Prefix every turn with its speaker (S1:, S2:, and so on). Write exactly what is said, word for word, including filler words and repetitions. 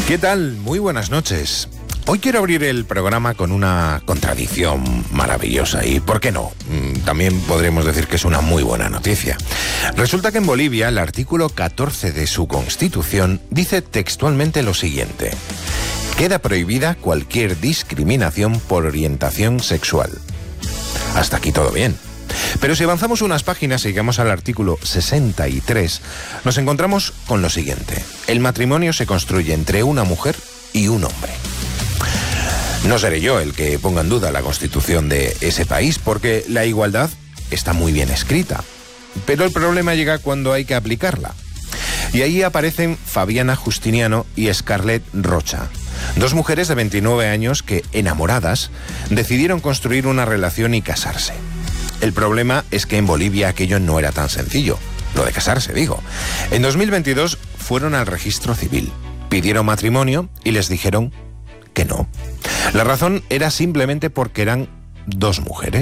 S1: ¿Qué tal? Muy buenas noches. Hoy quiero abrir el programa con una contradicción maravillosa y, ¿por qué no? También podremos decir que es una muy buena noticia. Resulta que en Bolivia el artículo catorce de su Constitución dice textualmente lo siguiente: queda prohibida cualquier discriminación por orientación sexual. Hasta aquí todo bien. Pero si avanzamos unas páginas y llegamos al artículo sesenta y tres, nos encontramos con lo siguiente: el matrimonio se construye entre una mujer y un hombre. No seré yo el que ponga en duda la Constitución de ese país, porque la igualdad está muy bien escrita. Pero el problema llega cuando hay que aplicarla. Y ahí aparecen Fabiana Justiniano y Scarlett Rocha, dos mujeres de veintinueve años que, enamoradas, decidieron construir una relación y casarse. El problema es que en Bolivia aquello no era tan sencillo, lo de casarse, digo. En dos mil veintidós fueron al registro civil, pidieron matrimonio y les dijeron que no. La razón era simplemente porque eran dos mujeres.